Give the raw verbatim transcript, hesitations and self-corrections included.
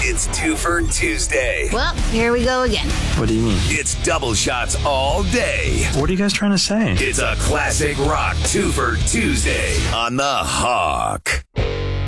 It's Twofer Tuesday. Well, here we go again. What do you mean? It's double shots all day. What are you guys trying to say? It's a classic rock Twofer Tuesday on the Hawk.